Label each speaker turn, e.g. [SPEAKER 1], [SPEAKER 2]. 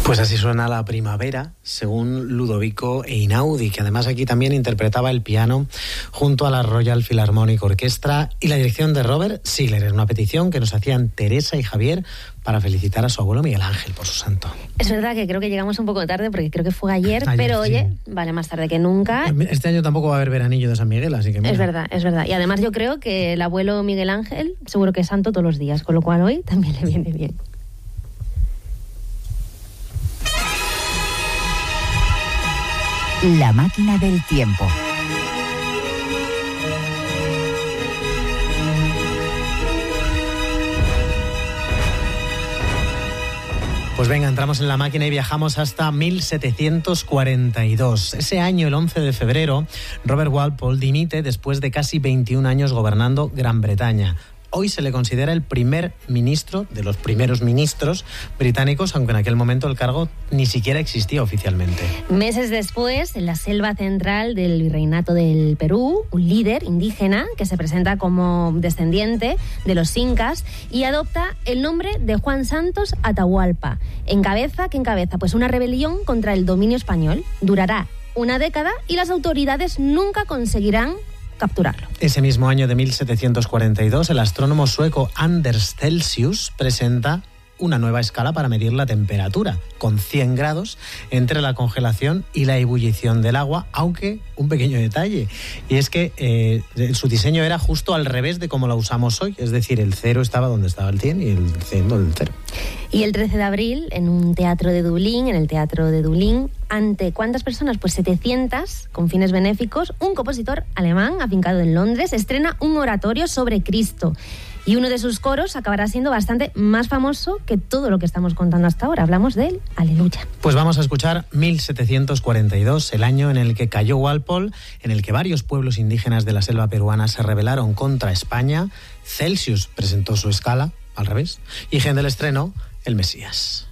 [SPEAKER 1] Pues así suena la primavera, según Ludovico Einaudi, que además aquí también interpretaba el piano junto a la Royal Philharmonic Orchestra y la dirección de Robert Sigler. Es una petición que nos hacían Teresa y Javier para felicitar a su abuelo Miguel Ángel por su santo.
[SPEAKER 2] Es verdad que creo que llegamos un poco tarde porque creo que fue ayer, pero
[SPEAKER 1] sí.
[SPEAKER 2] Oye, vale más tarde que nunca.
[SPEAKER 1] Este año tampoco va a haber veranillo de San Miguel, así que mira.
[SPEAKER 2] Es verdad. Y además yo creo que el abuelo Miguel Ángel seguro que es santo todos los días, con lo cual hoy también le viene bien.
[SPEAKER 3] La máquina del tiempo.
[SPEAKER 1] Pues venga, entramos en la máquina y viajamos hasta 1742. Ese año, el 11 de febrero, Robert Walpole dimite después de casi 21 años gobernando Gran Bretaña. Hoy se le considera el primer ministro de los primeros ministros británicos, aunque en aquel momento el cargo ni siquiera existía oficialmente.
[SPEAKER 2] Meses después, en la selva central del Virreinato del Perú, un líder indígena que se presenta como descendiente de los incas y adopta el nombre de Juan Santos Atahualpa. ¿Qué encabeza? Pues una rebelión contra el dominio español. Durará una década y las autoridades nunca conseguirán capturarlo.
[SPEAKER 1] Ese mismo año de 1742, el astrónomo sueco Anders Celsius presenta una nueva escala para medir la temperatura, con 100 grados entre la congelación y la ebullición del agua, aunque un pequeño detalle, y es que su diseño era justo al revés de como la usamos hoy, es decir, el cero estaba donde estaba el 100 y el 100 donde el cero.
[SPEAKER 2] Y el 13 de abril, en un teatro de Dublín, ¿ante cuántas personas? Pues 700, con fines benéficos, un compositor alemán afincado en Londres estrena un oratorio sobre Cristo. Y uno de sus coros acabará siendo bastante más famoso que todo lo que estamos contando hasta ahora. Hablamos del Aleluya.
[SPEAKER 1] Pues vamos a escuchar 1742, el año en el que cayó Walpole, en el que varios pueblos indígenas de la selva peruana se rebelaron contra España. Celsius presentó su escala, al revés, y Händel estrenó El Mesías.